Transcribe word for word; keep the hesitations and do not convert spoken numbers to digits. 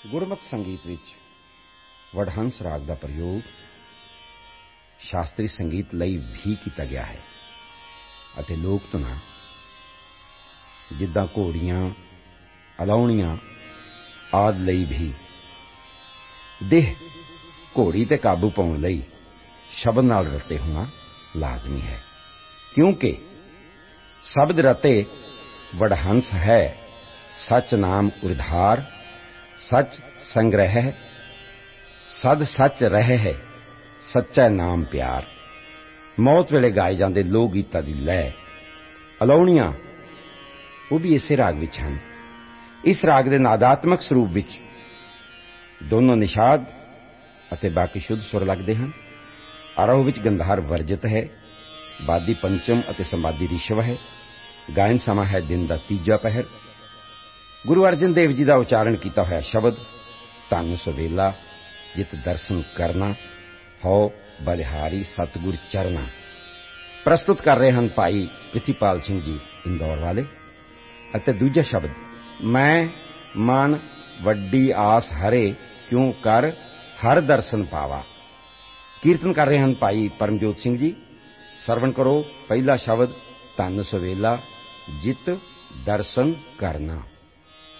ਗੁਰਮਤਿ ਸੰਗੀਤ ਵਿੱਚ ਵਡਹੰਸ ਰਾਗ ਦਾ ਪ੍ਰਯੋਗ ਸ਼ਾਸਤਰੀ ਸੰਗੀਤ ਲਈ ਵੀ ਕੀਤਾ ਗਿਆ ਹੈ ਅਤੇ ਲੋਕ ਧੁਨਾਂ ਜਿੱਦਾਂ ਘੋੜੀਆਂ, ਅਲਾਹੁਣੀਆਂ ਆਦਿ ਲਈ ਵੀ ਦੇਹ ਘੋੜੀ ਤੇ ਕਾਬੂ ਪਾਉਣ ਲਈ ਸ਼ਬਦ ਨਾਲ ਰਤੇ ਹੋਣਾ ਲਾਜ਼ਮੀ ਹੈ, ਕਿਉਂਕਿ ਸ਼ਬਦ ਰਤੇ ਵਡਹੰਸ ਹੈ। ਸਚ ਨਾਮ ਉਰਧਾਰ, ਸਚ ਸੰਗ੍ਰਹਿ, ਸਦ ਸਚ ਰਹਿ ਹੈ, ਸੱਚਾ ਨਾਮ ਪਿਆਰ। ਮੌਤ ਵੇਲੇ ਗਾਏ ਜਾਂਦੇ ਲੋਕ ਗੀਤਾਂ ਦੀ ਲੈਅ ਅਲਾਹੁਣੀਆਂ ਉਹ ਵੀ ਇਸੇ ਰਾਗ ਵਿੱਚ ਹਨ। ਇਸ ਰਾਗ ਦੇ ਨਾਦਾਤਮਕ ਸਰੂਪ ਵਿੱਚ ਦੋਨੋਂ ਨਿਸ਼ਾਦ ਅਤੇ ਬਾਕੀ ਸ਼ੁੱਧ ਸੁਰ ਲੱਗਦੇ ਹਨ। ਆਰੋਹ ਵਿੱਚ ਗੰਧਾਰ ਵਰਜਿਤ ਹੈ, ਬਾਦੀ ਪੰਚਮ ਅਤੇ ਸੰਵਾਦੀ ਰਿਸ਼ਵ ਹੈ। ਗਾਇਨ ਸਮਾਂ ਹੈ ਦਿਨ ਦਾ ਤੀਜਾ ਪਹਿਰ। ਗੁਰੂ ਅਰਜਨ ਦੇਵ ਜੀ ਦਾ ਉਚਾਰਨ ਕੀਤਾ ਹੋਇਆ ਸ਼ਬਦ ਧੰਨ ਸਵੇਲਾ ਜਿਤ ਦਰਸ਼ਨ ਕਰਨਾ, ਹਉ ਬਲਿਹਾਰੀ ਸਤਿਗੁਰ ਚਰਨਾ। ਪ੍ਰਸਤੁਤ ਕਰ ਰਹੇ ਹਨ ਭਾਈ ਪ੍ਰਿਥੀਪਾਲ ਸਿੰਘ ਜੀ ਇੰਦੌਰ ਵਾਲੇ। ਅਤੇ ਦੂਜਾ ਸ਼ਬਦ ਮੈਂ ਮਨ ਵੱਡੀ ਆਸ ਹਰੇ ਕਿਉਂ ਕਰ ਹਰ ਦਰਸ਼ਨ ਪਾਵਾ। ਕੀਰਤਨ ਕਰ ਰਹੇ ਹਨ ਭਾਈ ਪਰਮਜੋਤ ਸਿੰਘ ਜੀ। ਸਰਵਣ ਕਰੋ ਪਹਿਲਾ ਸ਼ਬਦ ਧੰਨ ਸਵੇਲਾ ਜਿਤ ਦਰਸ਼ਨ ਕਰਨਾ।